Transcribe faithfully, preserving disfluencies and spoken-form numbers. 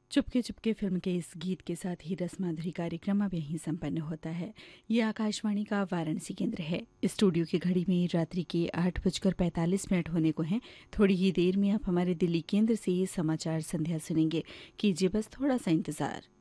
Chupke Chupke film के इस गीत के साथ ही रसमाधुरी कार्यक्रम अब यहीं संपन्न होता है। ये आकाशवाणी का वाराणसी केंद्र है। स्टूडियो की घड़ी में रात्रि के आठ बजकर पैंतालीस मिनट होने को हैं। थोड़ी ही देर में आप हमारे दिल्ली केंद्र से समाचार संध्या सुनेंगे। कीजिए बस थोड़ा सा इंतजार।